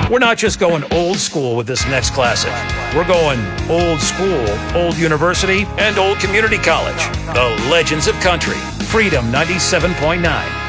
We're not just going old school with this next classic. We're going old school, old university, and old community college. The Legends of Country. Freedom 97.9.